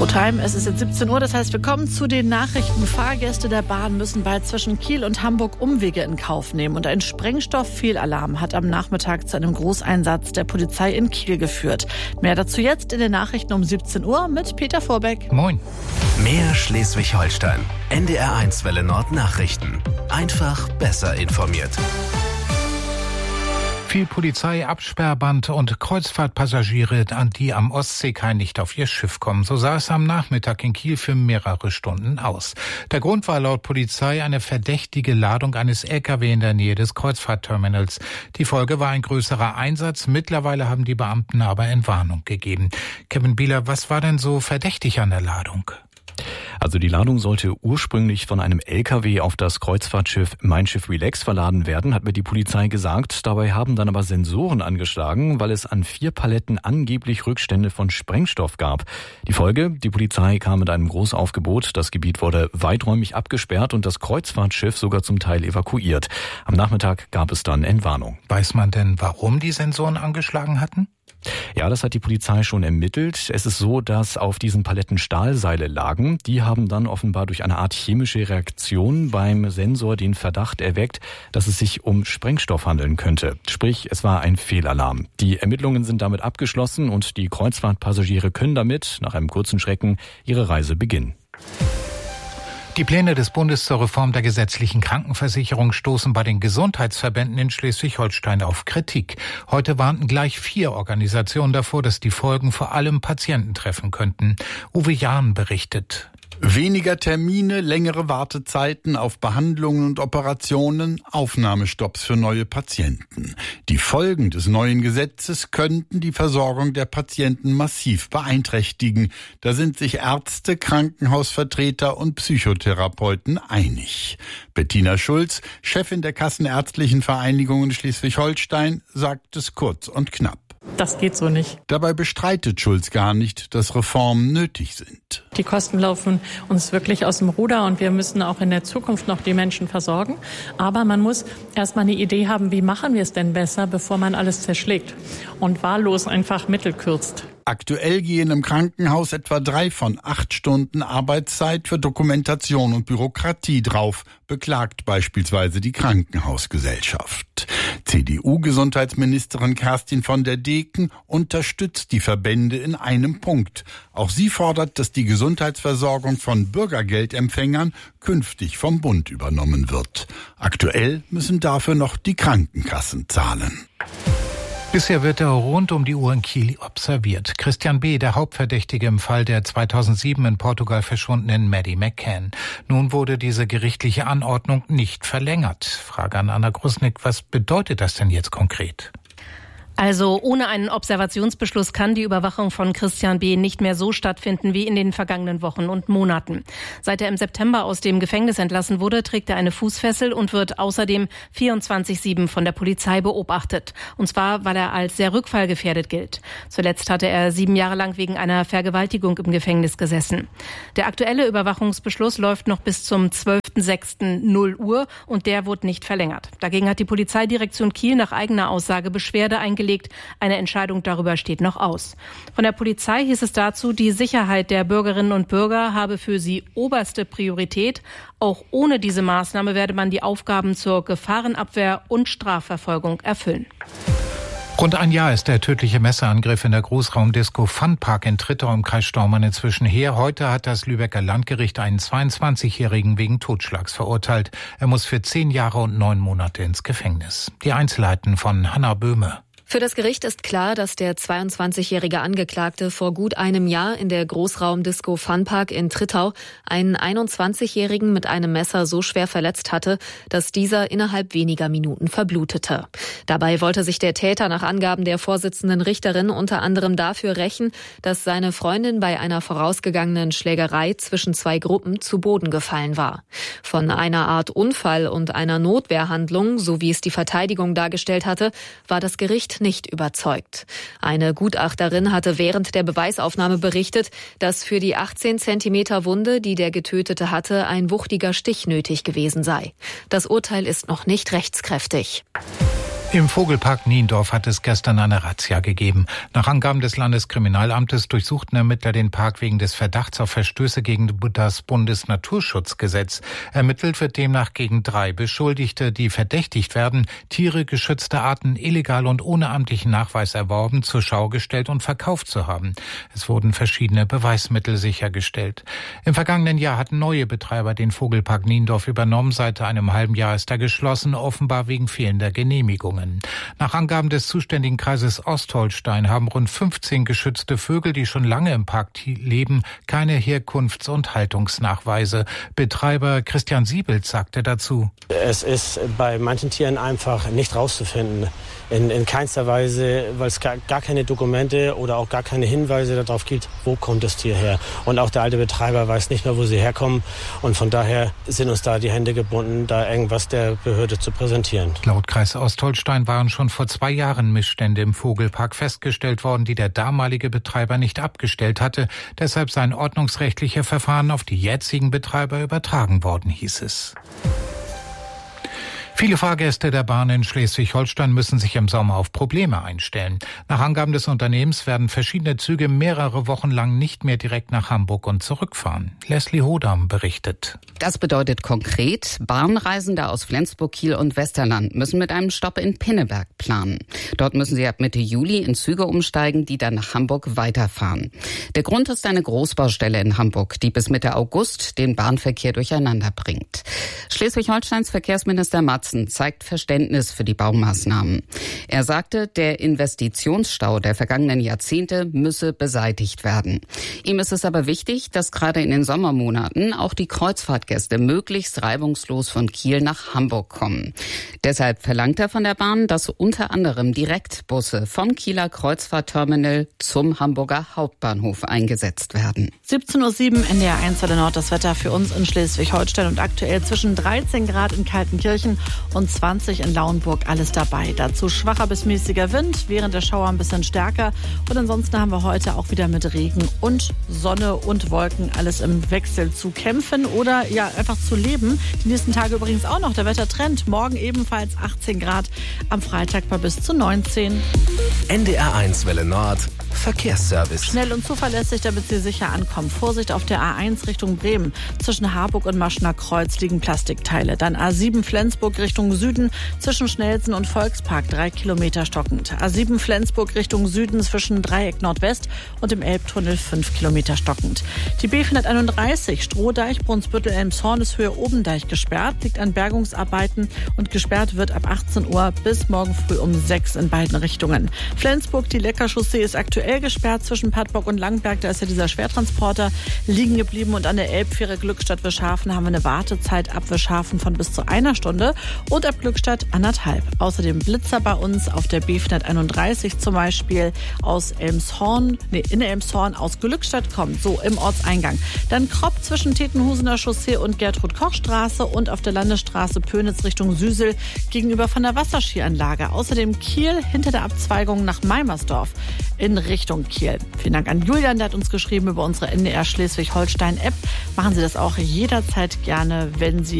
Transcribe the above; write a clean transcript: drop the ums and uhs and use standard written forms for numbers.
ProTime, es ist jetzt 17 Uhr, das heißt, wir kommen zu den Nachrichten. Fahrgäste der Bahn müssen bald zwischen Kiel und Hamburg Umwege in Kauf nehmen. Und ein Sprengstofffehlalarm hat am Nachmittag zu einem Großeinsatz der Polizei in Kiel geführt. Mehr dazu jetzt in den Nachrichten um 17 Uhr mit Peter Vorbeck. Moin. Mehr Schleswig-Holstein. NDR1 Welle Nord Nachrichten. Einfach besser informiert. Viel Polizei, Absperrband und Kreuzfahrtpassagiere, die am Ostseekai nicht auf ihr Schiff kommen. So sah es am Nachmittag in Kiel für mehrere Stunden aus. Der Grund war laut Polizei eine verdächtige Ladung eines LKW in der Nähe des Kreuzfahrtterminals. Die Folge war ein größerer Einsatz. Mittlerweile haben die Beamten aber Entwarnung gegeben. Kevin Bieler, was war denn so verdächtig an der Ladung? Also die Ladung sollte ursprünglich von einem LKW auf das Kreuzfahrtschiff Mein Schiff Relax verladen werden, hat mir die Polizei gesagt. Dabei haben dann aber Sensoren angeschlagen, weil es an 4 Paletten angeblich Rückstände von Sprengstoff gab. Die Folge: Die Polizei kam mit einem Großaufgebot. Das Gebiet wurde weiträumig abgesperrt und das Kreuzfahrtschiff sogar zum Teil evakuiert. Am Nachmittag gab es dann Entwarnung. Weiß man denn, warum die Sensoren angeschlagen hatten? Ja, das hat die Polizei schon ermittelt. Es ist so, dass auf diesen Paletten Stahlseile lagen. Die haben dann offenbar durch eine Art chemische Reaktion beim Sensor den Verdacht erweckt, dass es sich um Sprengstoff handeln könnte. Sprich, es war ein Fehlalarm. Die Ermittlungen sind damit abgeschlossen und die Kreuzfahrtpassagiere können damit nach einem kurzen Schrecken ihre Reise beginnen. Die Pläne des Bundes zur Reform der gesetzlichen Krankenversicherung stoßen bei den Gesundheitsverbänden in Schleswig-Holstein auf Kritik. Heute warnten gleich 4 Organisationen davor, dass die Folgen vor allem Patienten treffen könnten. Uwe Jahn berichtet. Weniger Termine, längere Wartezeiten auf Behandlungen und Operationen, Aufnahmestopps für neue Patienten. Die Folgen des neuen Gesetzes könnten die Versorgung der Patienten massiv beeinträchtigen. Da sind sich Ärzte, Krankenhausvertreter und Psychotherapeuten einig. Bettina Schulz, Chefin der Kassenärztlichen Vereinigung in Schleswig-Holstein, sagt es kurz und knapp. Das geht so nicht. Dabei bestreitet Schulz gar nicht, dass Reformen nötig sind. Die Kosten laufen uns wirklich aus dem Ruder und wir müssen auch in der Zukunft noch die Menschen versorgen. Aber man muss erstmal eine Idee haben, wie machen wir es denn besser, bevor man alles zerschlägt und wahllos einfach Mittel kürzt. Aktuell gehen im Krankenhaus etwa 3 von 8 Stunden Arbeitszeit für Dokumentation und Bürokratie drauf, beklagt beispielsweise die Krankenhausgesellschaft. CDU-Gesundheitsministerin Kerstin von der Deken unterstützt die Verbände in einem Punkt. Auch sie fordert, dass die Gesundheitsversorgung von Bürgergeldempfängern künftig vom Bund übernommen wird. Aktuell müssen dafür noch die Krankenkassen zahlen. Bisher wird er rund um die Uhr in Kiel observiert. Christian B., der Hauptverdächtige im Fall der 2007 in Portugal verschwundenen Maddie McCann. Nun wurde diese gerichtliche Anordnung nicht verlängert. Frage an Anna Grusnick, was bedeutet das denn jetzt konkret? Also ohne einen Observationsbeschluss kann die Überwachung von Christian B. nicht mehr so stattfinden wie in den vergangenen Wochen und Monaten. Seit er im September aus dem Gefängnis entlassen wurde, trägt er eine Fußfessel und wird außerdem 24/7 von der Polizei beobachtet. Und zwar, weil er als sehr rückfallgefährdet gilt. Zuletzt hatte er 7 Jahre lang wegen einer Vergewaltigung im Gefängnis gesessen. Der aktuelle Überwachungsbeschluss läuft noch bis zum 12.06.0 Uhr und der wurde nicht verlängert. Dagegen hat die Polizeidirektion Kiel nach eigener Aussage Beschwerde eingelegt. Eine Entscheidung darüber steht noch aus. Von der Polizei hieß es dazu, die Sicherheit der Bürgerinnen und Bürger habe für sie oberste Priorität. Auch ohne diese Maßnahme werde man die Aufgaben zur Gefahrenabwehr und Strafverfolgung erfüllen. Rund ein Jahr ist der tödliche Messerangriff in der Großraumdisco Funpark in Trittau im Kreis Staumann inzwischen her. Heute hat das Lübecker Landgericht einen 22-Jährigen wegen Totschlags verurteilt. Er muss für 10 Jahre und 9 Monate ins Gefängnis. Die Einzelheiten von Hanna Böhme. Für das Gericht ist klar, dass der 22-jährige Angeklagte vor gut einem Jahr in der Großraumdisco Funpark in Trittau einen 21-jährigen mit einem Messer so schwer verletzt hatte, dass dieser innerhalb weniger Minuten verblutete. Dabei wollte sich der Täter nach Angaben der Vorsitzenden Richterin unter anderem dafür rächen, dass seine Freundin bei einer vorausgegangenen Schlägerei zwischen 2 Gruppen zu Boden gefallen war. Von einer Art Unfall und einer Notwehrhandlung, so wie es die Verteidigung dargestellt hatte, war das Gericht nicht überzeugt. Eine Gutachterin hatte während der Beweisaufnahme berichtet, dass für die 18 Zentimeter Wunde, die der Getötete hatte, ein wuchtiger Stich nötig gewesen sei. Das Urteil ist noch nicht rechtskräftig. Im Vogelpark Niendorf hat es gestern eine Razzia gegeben. Nach Angaben des Landeskriminalamtes durchsuchten Ermittler den Park wegen des Verdachts auf Verstöße gegen das Bundesnaturschutzgesetz. Ermittelt wird demnach gegen 3 Beschuldigte, die verdächtigt werden, Tiere, geschützte Arten illegal und ohne amtlichen Nachweis erworben, zur Schau gestellt und verkauft zu haben. Es wurden verschiedene Beweismittel sichergestellt. Im vergangenen Jahr hatten neue Betreiber den Vogelpark Niendorf übernommen. Seit einem halben Jahr ist er geschlossen, offenbar wegen fehlender Genehmigungen. Nach Angaben des zuständigen Kreises Ostholstein haben rund 15 geschützte Vögel, die schon lange im Park leben, keine Herkunfts- und Haltungsnachweise. Betreiber Christian Siebels sagte dazu: Es ist bei manchen Tieren einfach nicht rauszufinden. In keinster Weise, weil es gar keine Dokumente oder auch gar keine Hinweise darauf gibt, wo kommt das Tier her. Und auch der alte Betreiber weiß nicht mehr, wo sie herkommen. Und von daher sind uns da die Hände gebunden, da irgendwas der Behörde zu präsentieren. Laut Kreis Ostholstein waren schon vor 2 Jahren Missstände im Vogelpark festgestellt worden, die der damalige Betreiber nicht abgestellt hatte. Deshalb seien ordnungsrechtliche Verfahren auf die jetzigen Betreiber übertragen worden, hieß es. Viele Fahrgäste der Bahn in Schleswig-Holstein müssen sich im Sommer auf Probleme einstellen. Nach Angaben des Unternehmens werden verschiedene Züge mehrere Wochen lang nicht mehr direkt nach Hamburg und zurückfahren. Leslie Hodam berichtet. Das bedeutet konkret, Bahnreisende aus Flensburg, Kiel und Westerland müssen mit einem Stopp in Pinneberg planen. Dort müssen sie ab Mitte Juli in Züge umsteigen, die dann nach Hamburg weiterfahren. Der Grund ist eine Großbaustelle in Hamburg, die bis Mitte August den Bahnverkehr durcheinander bringt. Schleswig-Holsteins Verkehrsminister Matzen zeigt Verständnis für die Baumaßnahmen. Er sagte, der Investitionsstau der vergangenen Jahrzehnte müsse beseitigt werden. Ihm ist es aber wichtig, dass gerade in den Sommermonaten auch die Kreuzfahrtgäste möglichst reibungslos von Kiel nach Hamburg kommen. Deshalb verlangt er von der Bahn, dass unter anderem Direktbusse vom Kieler Kreuzfahrtterminal zum Hamburger Hauptbahnhof eingesetzt werden. 17:07 Uhr NDR 1 Welle Nord, das Wetter für uns in Schleswig-Holstein und aktuell zwischen 13 Grad in Kaltenkirchen und 20 in Lauenburg, alles dabei. Dazu schwacher bis mäßiger Wind, während der Schauer ein bisschen stärker. Und ansonsten haben wir heute auch wieder mit Regen und Sonne und Wolken alles im Wechsel zu kämpfen oder ja einfach zu leben. Die nächsten Tage übrigens auch noch. Der Wettertrend morgen ebenfalls 18 Grad, am Freitag bei bis zu 19. NDR 1 Welle Nord, Verkehrsservice. Schnell und zuverlässig, damit Sie sicher ankommen. Vorsicht auf der A1 Richtung Bremen. Zwischen Harburg und Maschner Kreuz liegen Plastikteile. Dann A7 Flensburg Richtung Süden. Zwischen Schnelsen und Volkspark 3 Kilometer stockend. A7 Flensburg Richtung Süden zwischen Dreieck Nordwest und dem Elbtunnel 5 Kilometer stockend. Die B431 Strohdeich Brunsbüttel Elmshorn ist Höhe Obendeich gesperrt. Liegt an Bergungsarbeiten und gesperrt wird ab 18 Uhr bis morgen früh um 6 in beiden Richtungen. Flensburg, die Leckerchaussee ist aktuell gesperrt zwischen Padborg und Langberg. Da ist ja dieser Schwertransporter liegen geblieben. Und an der Elbfähre Glückstadt-Wischhafen haben wir eine Wartezeit ab Wischhafen von bis zu 1 Stunde und ab Glückstadt 1,5. Außerdem Blitzer bei uns auf der B431 zum Beispiel aus Elmshorn, in Elmshorn aus Glückstadt kommt, so im Ortseingang. Dann Kropp zwischen Tetenhusener Chaussee und Gertrud-Koch-Straße und auf der Landesstraße Pönitz Richtung Süsel gegenüber von der Wasserskianlage. Außerdem Kiel hinter der Abzweigung nach Meimersdorf in Richtung Kiel. Vielen Dank an Julian, der hat uns geschrieben über unsere NDR Schleswig-Holstein-App. Machen Sie das auch jederzeit gerne, wenn Sie